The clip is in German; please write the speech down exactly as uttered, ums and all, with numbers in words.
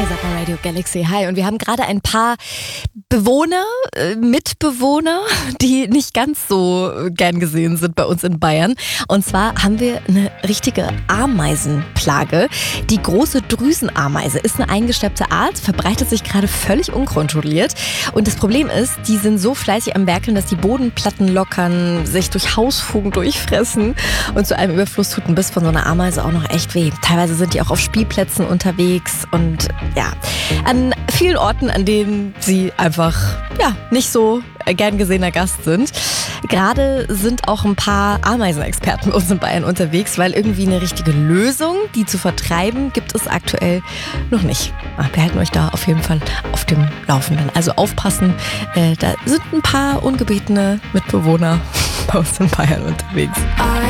Ihr seid bei Radio Galaxy. Hi. Und wir haben gerade ein paar Bewohner, äh, Mitbewohner, die nicht ganz so gern gesehen sind bei uns in Bayern. Und zwar haben wir eine richtige Ameisenplage. Die große Drüsenameise ist eine eingesteppte Art, verbreitet sich gerade völlig unkontrolliert. Und das Problem ist, die sind so fleißig am Werkeln, dass die Bodenplatten lockern, sich durch Hausfugen durchfressen. Und zu einem Überfluss tut ein Biss von so einer Ameise auch noch echt weh. Teilweise sind die auch auf Spielplätzen unterwegs und ja, an vielen Orten, an denen sie einfach ja, nicht so gern gesehener Gast sind. Gerade sind auch ein paar Ameisenexperten bei uns in Bayern unterwegs, weil irgendwie eine richtige Lösung, die zu vertreiben, gibt es aktuell noch nicht. Wir halten euch da auf jeden Fall auf dem Laufenden. Also aufpassen, äh, da sind ein paar ungebetene Mitbewohner bei uns in Bayern unterwegs.